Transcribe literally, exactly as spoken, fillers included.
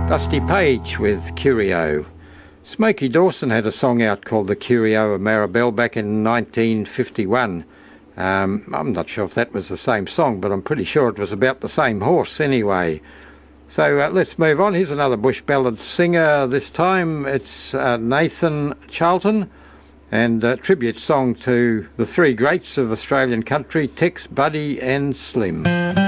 Dusty Page with Curio. Smokey Dawson had a song out called The Curio of Maribel back in nineteen fifty-one. Um, I'm not sure if that was the same song, but I'm pretty sure it was about the same horse anyway. So uh, let's move on. Here's another bush ballad singer. This time it's uh, Nathan Charlton, and a tribute song to the three greats of Australian country, Tex, Buddy and Slim.